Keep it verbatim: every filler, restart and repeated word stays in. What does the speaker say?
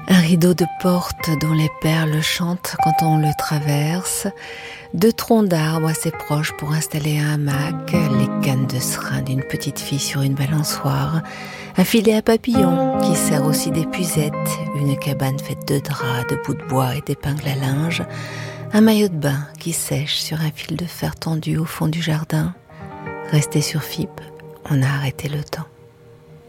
Un rideau de porte dont les perles chantent quand on le traverse, deux troncs d'arbres assez proches pour installer un hamac, les cannes de serin d'une petite fille sur une balançoire, un filet à papillons qui sert aussi d'épuisette, une cabane faite de draps, de bouts de bois et d'épingles à linge, un maillot de bain qui sèche sur un fil de fer tendu au fond du jardin. Resté sur F I P, on a arrêté le temps.